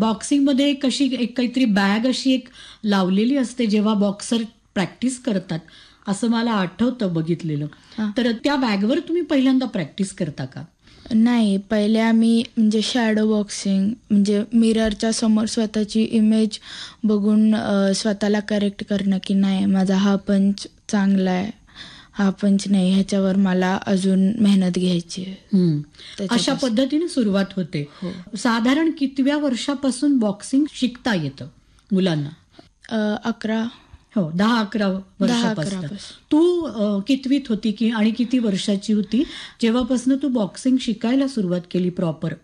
बॉक्सिंगमध्ये कशी एक काहीतरी बॅग अशी एक लावलेली असते जेव्हा बॉक्सर प्रॅक्टिस करतात, असं मला आठवतं बघितलेलं. तर त्या बॅगवर तुम्ही पहिल्यांदा प्रॅक्टिस करता का? नाही, पहिले आम्ही म्हणजे शॅडो बॉक्सिंग म्हणजे मिररच्या समोर स्वतःची इमेज बघून स्वतःला करेक्ट करणं की नाही माझा हा पंच चांगला आहे, हा पंच नाही, ह्याच्यावर मला अजून मेहनत घ्यायची आहे. अशा पद्धतीने सुरुवात होते. साधारण कितव्या वर्षापासून बॉक्सिंग शिकता येतं मुलांना? 11. हो, 10-11 वर्षापासून. तू कितवीत होती की आणि किती वर्षाची होती जेव्हापासून तू बॉक्सिंग शिकायला सुरुवात केली प्रॉपर?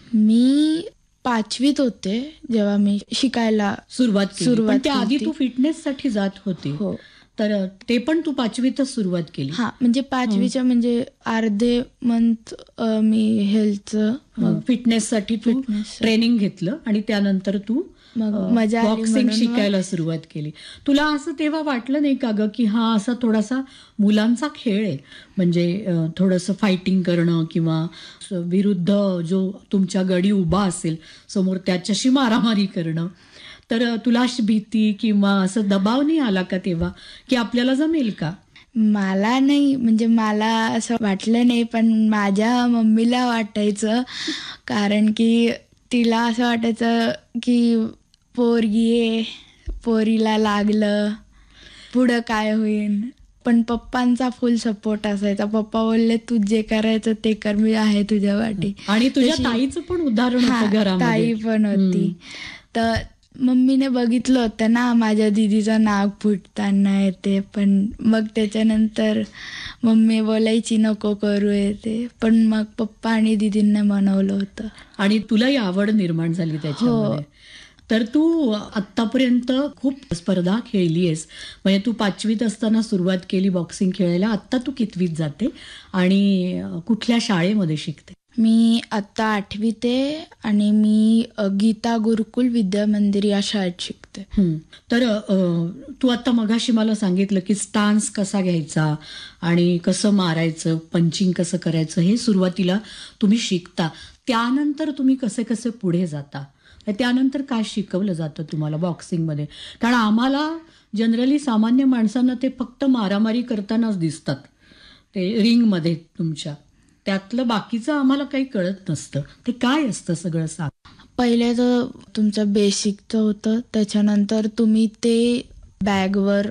मी 5वीत होते जेव्हा मी शिकायला सुरुवात केली. पण त्याआधी केली. तू फिटनेससाठी जात होती. हो. तर ते पण तू 5वीतच सुरुवात केली? हा, म्हणजे 5वीच्या म्हणजे अर्धे मंथ मी हेल्थचं फिटनेससाठी तू ट्रेनिंग घेतलं आणि त्यानंतर तू बॉक्सिंग शिकायला सुरुवात केली. तुला असं तेव्हा वाटलं नाही का ग की हा असा थोडासा मुलांचा खेळ आहे, म्हणजे थोडंसं फायटिंग करणं किंवा विरुद्ध जो तुमच्या गडी उभा असेल समोर त्याच्याशी मारामारी करणं, तर तुला अशी भीती किंवा असं दबाव नाही आला का तेव्हा की आपल्याला जमेल का? मला नाही, म्हणजे मला असं वाटलं नाही, पण माझ्या मम्मीला वाटायचं, कारण की तिला असं वाटायचं की पोरगी आहे, पोरीला लागलं पुढं काय होईल. पण पप्पांचा फुल सपोर्ट असायचा. पप्पा बोलले तू जे करायचं ते कर, मी आहे तुझ्या वाटी. आणि तुझ्या ताईचं पण उदाहरण होतं घरामध्ये. ताई पण होती. तर मम्मीने बघितलं होतं ना माझ्या दीदीचं नाक फुटताना येते, पण मग त्याच्यानंतर मम्मी बोलायची नको करू येते, पण मग पप्पा आणि दीदींना मनवलं होतं आणि तुलाही आवड निर्माण झाली त्याच्यामध्ये. तर तू आत्तापर्यंत खूप स्पर्धा खेळली आहेस, म्हणजे तू 5वीत असताना सुरुवात केली बॉक्सिंग खेळायला. आत्ता तू कितवीत जाते आणि कुठल्या शाळेमध्ये शिकते? मी आत्ता 8वीत आहे आणि मी गीता गुरुकुल विद्या मंदिर या शाळेत शिकते. तर तू आता मगाशी मला सांगितलं की स्टान्स कसा घ्यायचा आणि कसं मारायचं, पंचिंग कसं करायचं, हे सुरुवातीला तुम्ही शिकता. त्यानंतर तुम्ही कसे कसे पुढे जाता, त्यानंतर काय शिकवलं जातं तुम्हाला बॉक्सिंगमध्ये? कारण आम्हाला जनरली सामान्य माणसांना ते फक्त मारामारी करतानाच दिसतात ते रिंगमध्ये तुमच्या, त्यातलं बाकीचं आम्हाला काही कळत नसतं. ते काय असतं सगळं सांग. पहिले तर तुमचं बेसिकचं होतं, त्याच्यानंतर तुम्ही ते बॅगवर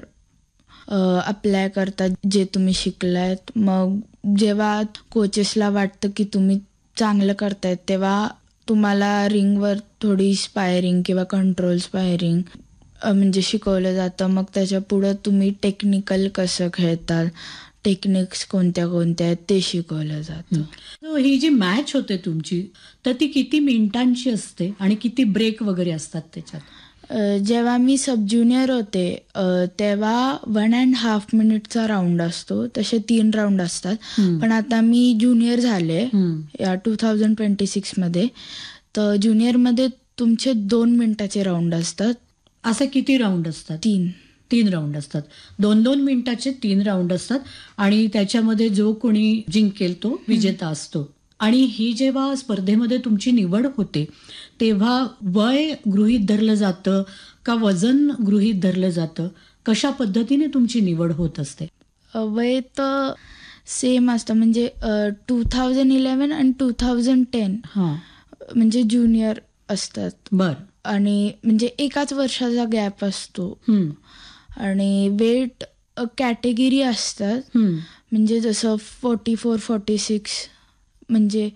अप्लाय करता जे तुम्ही शिकलायत. मग जेव्हा कोचेसला वाटतं की तुम्ही चांगलं करतायत तेव्हा तुम्हाला रिंगवर थोडी स्पायरिंग किंवा कंट्रोल स्पायरिंग म्हणजे शिकवलं जातं. मग त्याच्या पुढं तुम्ही टेक्निकल कसं खेळतात, टेक्निक्स कोणत्या कोणत्या आहेत ते शिकवलं जातं. ही जी मॅच होते तुमची, तर ती किती मिनिटांची असते आणि किती ब्रेक वगैरे असतात त्याच्यात? जेव्हा मी सब ज्युनियर होते तेव्हा 1.5 मिनिटचा राऊंड असतो, तसे 3 राऊंड असतात. पण आता मी ज्युनियर झाले या 2026 मध्ये, तर ज्युनियरमध्ये तुमचे 2 मिनिटाचे राऊंड असतात. असे किती राऊंड असतात? 3 राऊंड असतात. 2-2 मिनिटाचे 3 राऊंड असतात आणि त्याच्यामध्ये जो कोणी जिंकेल तो विजेता असतो. आणि ही जेव्हा स्पर्धेमध्ये तुमची निवड होते तेव्हा वय गृहीत धरलं जातं का वजन गृहीत धरलं जातं? कशा पद्धतीने तुमची निवड होत असते? वय तर सेम असतं, म्हणजे 2011 आणि 2010 म्हणजे ज्युनियर असतात. बर. आणि म्हणजे एकाच वर्षाचा गॅप असतो. आणि वेट कॅटेगरी असतात, म्हणजे जसं 44-46, म्हणजे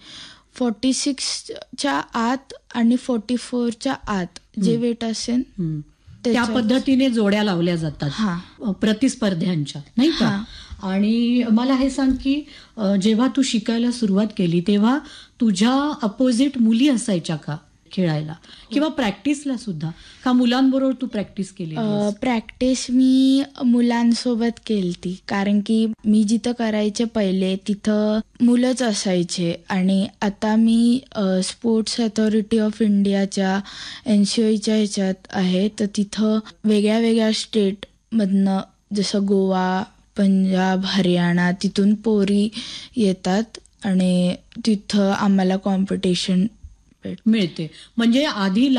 46च्या आत आणि 44च्या आत जे वेट असेल त्या पद्धतीने जोड्या लावल्या जातात प्रतिस्पर्ध्यांच्या, नाही का? आणि मला हे सांग की जेव्हा तू शिकायला सुरुवात केली तेव्हा तुझ्या अपोजिट मुली असायच्या का खेळायला किंवा प्रॅक्टिसला सुद्धा, का मुलांबरोबर तू प्रॅक्टिस केली? प्रॅक्टिस मी मुलांसोबत केली, कारण की मी जिथं करायचे पहिले तिथं मुलंच असायचे. आणि आता मी स्पोर्ट्स अथॉरिटी ऑफ इंडियाच्या NCOEच्या ह्याच्यात आहे, तर तिथं वेगळ्या वेगळ्या स्टेटमधनं जसं गोवा, पंजाब, हरियाणा तिथून पोरी येतात आणि तिथं आम्हाला कॉम्पिटिशन मिळते. म्हणजे आधी